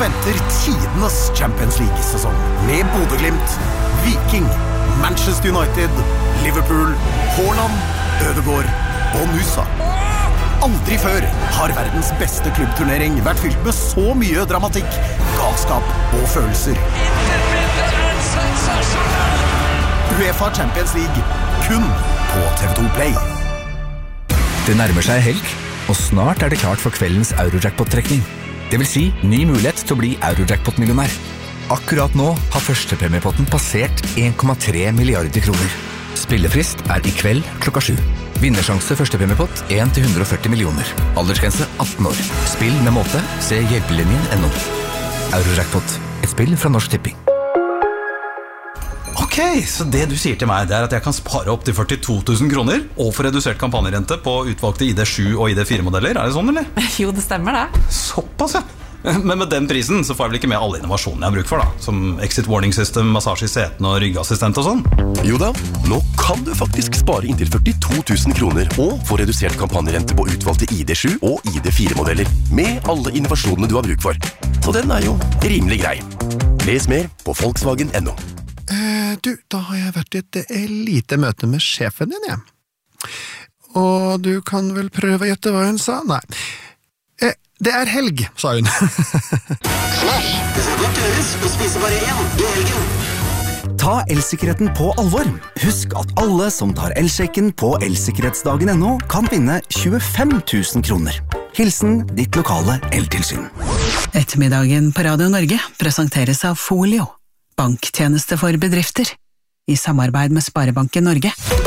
venter tidenes Champions League-sesong med Bodø/Glimt, Viking, Manchester United, Liverpool, Haaland, Ødegaard og Nusa. Aldri før har verdens beste klubbturnering vært fylt med så mye dramatikk, galskap og følelser. UEFA Champions League, kun på TV2 Play. Det nærmer seg helg, og snart det klart for kveldens Eurojackpot-trekning. Det vil si ny mulighet til å bli Eurojackpot-millionær. Akkurat nå har førstepremiepotten passert 1,3 milliarder kroner. Spillefrist I kveld klokka 7. Vinnersjanse førstepremiepott 1-140 millioner. Aldersgrense 18 år. Spill med måte. Se hjelpelinjen.no. Eurojackpot. Et spill fra Norsk Tipping. Ok, så det du sier til meg det at jeg kan spare opp til 42 000 kroner og få redusert kampanjerente på utvalgte ID7 og ID4-modeller. Det sånn, eller? Jo, det stemmer det. Såpass, ja. Men med den prisen så får jeg vel ikke med alle innovasjonene jeg har bruk for da, som exit warning system, massasje I setene og ryggassistent og sånn. Jo da, nå kan du faktisk spare inntil 42 000 kroner og få redusert kampanjerente på utvalgte ID7 og ID4-modeller med alle innovasjonene du har bruk for. Så den jo rimelig grei. Les mer på Volkswagen.no. Du, da har jeg vært I et lite møte med sjefen din, jeg. Og du kan vel prøve å gjette hva hun sa? Nei. Det helg, sa hun. Flash, det skal godt gjøres å spise bare én I helgen. Ta elsikkerheten på alvor. Husk at alle som tar elsjekken på elsikkerhetsdagen.no kan vinne 25 000 kroner. Hilsen ditt lokale eltilsyn. Ettermiddagen på Radio Norge presenteres av Folio, banktjeneste for bedrifter, I samarbeid med Sparebanken Norge.